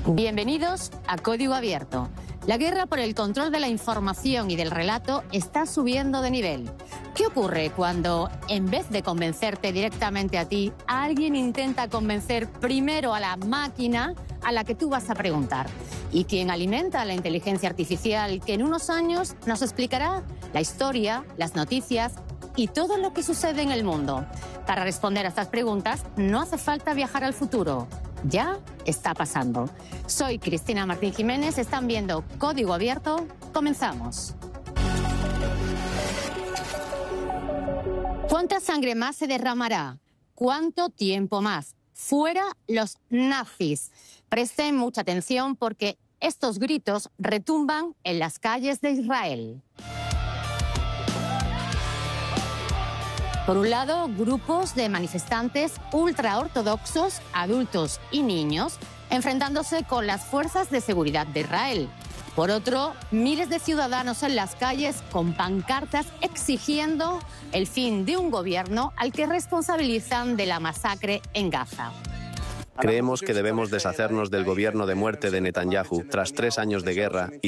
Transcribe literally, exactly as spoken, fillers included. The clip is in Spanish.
Bienvenidos a Código Abierto. La guerra por el control de la información y del relato está subiendo de nivel. ¿Qué ocurre cuando, en vez de convencerte directamente a ti, alguien intenta convencer primero a la máquina a la que tú vas a preguntar? Y quien alimenta la inteligencia artificial que en unos años nos explicará la historia, las noticias y todo lo que sucede en el mundo. Para responder a estas preguntas no hace falta viajar al futuro. Ya está pasando. Soy Cristina Martín Jiménez, están viendo Código Abierto. Comenzamos. ¿Cuánta sangre más se derramará? ¿Cuánto tiempo más? Fuera los nazis. Presten mucha atención porque estos gritos retumban en las calles de Israel. Por un lado, grupos de manifestantes ultraortodoxos, adultos y niños, enfrentándose con las fuerzas de seguridad de Israel. Por otro, miles de ciudadanos en las calles con pancartas exigiendo el fin de un gobierno al que responsabilizan de la masacre en Gaza. Creemos que debemos deshacernos del gobierno de muerte de Netanyahu tras tres años de guerra y